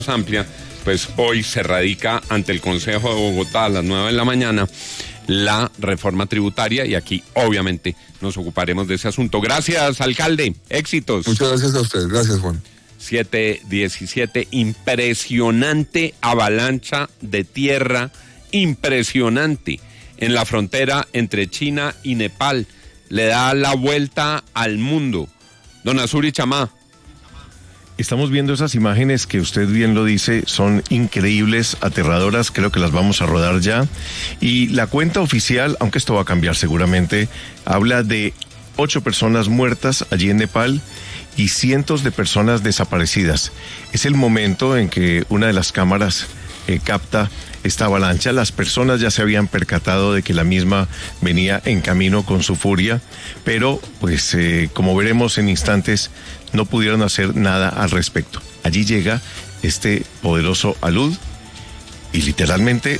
amplia, pues hoy se radica ante el Consejo de Bogotá a las 9 de la mañana la reforma tributaria y aquí obviamente nos ocuparemos de ese asunto. Gracias, alcalde, éxitos. Muchas gracias a usted, gracias, Juan. 7:17, impresionante avalancha de tierra, impresionante, en la frontera entre China y Nepal, le da la vuelta al mundo. Don Azuri Chamá. Estamos viendo esas imágenes que usted bien lo dice, son increíbles, aterradoras, creo que las vamos a rodar ya. Y la cuenta oficial, aunque esto va a cambiar seguramente, habla de 8 personas muertas allí en Nepal y cientos de personas desaparecidas. Es el momento en que una de las cámaras capta esta avalancha. Las personas ya se habían percatado de que la misma venía en camino con su furia, pero pues como veremos en instantes, no pudieron hacer nada al respecto. Allí llega este poderoso alud y literalmente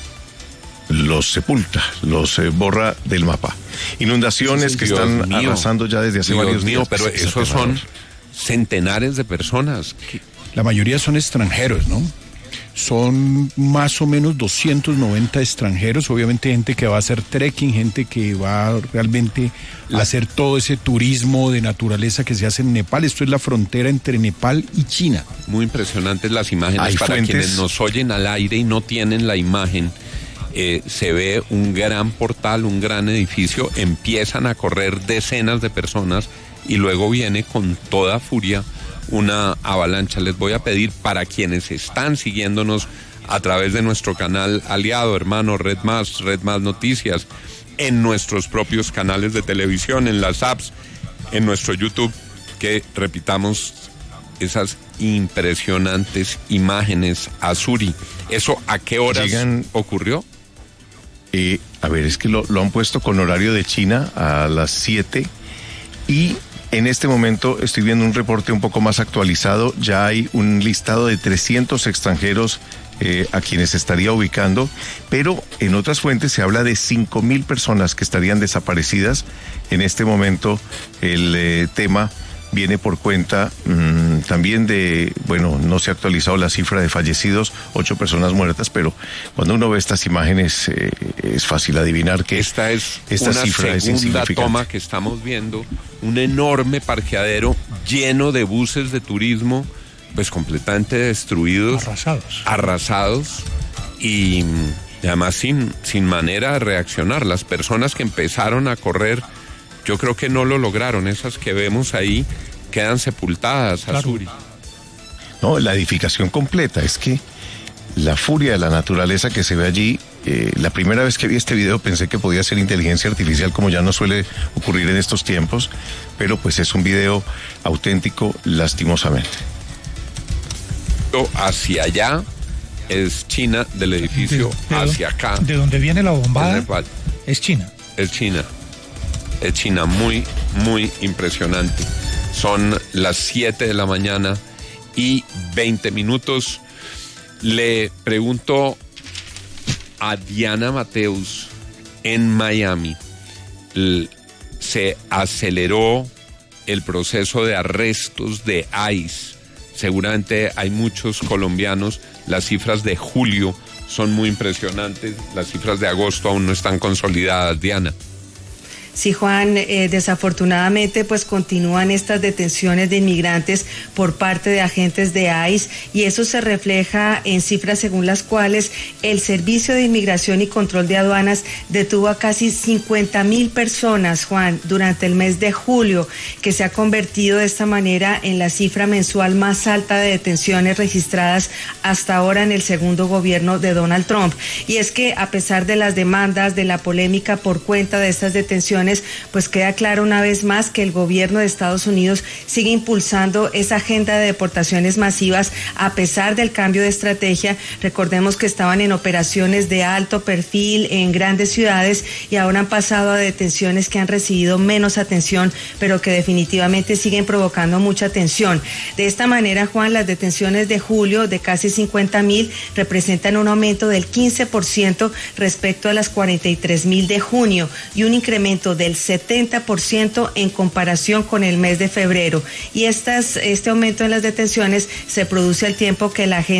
los sepulta, los borra del mapa. Inundaciones que están arrasando ya desde hace varios días. Pero esos son centenares de personas. La mayoría son extranjeros, ¿no? Son más o menos 290 extranjeros, obviamente gente que va a hacer trekking, gente que va realmente a hacer todo ese turismo de naturaleza que se hace en Nepal. Esto es la frontera entre Nepal y China. Muy impresionantes las imágenes. Para quienes nos oyen al aire y no tienen la imagen, se ve un gran portal, un gran edificio, empiezan a correr decenas de personas y luego viene con toda furia una avalancha. Les voy a pedir, para quienes están siguiéndonos a través de nuestro canal aliado, hermano, Red Más Noticias, en nuestros propios canales de televisión, en las apps, en nuestro YouTube, que repitamos esas impresionantes imágenes. Azuri, ¿eso a qué horas ocurrió? A ver, es que lo han puesto con horario de China a las 7 y en este momento estoy viendo un reporte un poco más actualizado. Ya hay un listado de 300 extranjeros a quienes se estaría ubicando, pero en otras fuentes se habla de 5,000 personas que estarían desaparecidas. En este momento el tema viene por cuenta también de, bueno, no se ha actualizado la cifra de fallecidos, 8 personas muertas, pero cuando uno ve estas imágenes es fácil adivinar que esta cifra es insignificante. Toma que estamos viendo, un enorme parqueadero lleno de buses de turismo, pues completamente destruidos, arrasados y además sin manera de reaccionar. Las personas que empezaron a correr, yo creo que no lo lograron. Esas que vemos ahí quedan sepultadas, Azuri. No, la edificación completa. Es que la furia de la naturaleza que se ve allí, la primera vez que vi este video pensé que podía ser inteligencia artificial, como ya no suele ocurrir en estos tiempos, pero pues es un video auténtico, lastimosamente. Hacia allá es China, del edificio hacia acá. ¿De dónde viene la bombada? Es China. Es China. Es China, muy, muy impresionante. Son las 7 de la mañana y 20 minutos. Le pregunto a Diana Mateus en Miami. Se aceleró el proceso de arrestos de ICE. Seguramente hay muchos colombianos. Las cifras de julio son muy impresionantes. Las cifras de agosto aún no están consolidadas, Diana. Sí, Juan, desafortunadamente pues continúan estas detenciones de inmigrantes por parte de agentes de ICE y eso se refleja en cifras según las cuales el Servicio de Inmigración y Control de Aduanas detuvo a casi 50,000 personas, Juan, durante el mes de julio, que se ha convertido de esta manera en la cifra mensual más alta de detenciones registradas hasta ahora en el segundo gobierno de Donald Trump. Y es que a pesar de las demandas, de la polémica por cuenta de estas detenciones, pues queda claro una vez más que el gobierno de Estados Unidos sigue impulsando esa agenda de deportaciones masivas a pesar del cambio de estrategia. Recordemos que estaban en operaciones de alto perfil en grandes ciudades y ahora han pasado a detenciones que han recibido menos atención, pero que definitivamente siguen provocando mucha tensión. De esta manera, Juan, las detenciones de julio de casi 50,000 representan un aumento del 15% respecto a las 43,000 de junio y un incremento aumento del 70% en comparación con el mes de febrero. Y este aumento en las detenciones se produce al tiempo que la agencia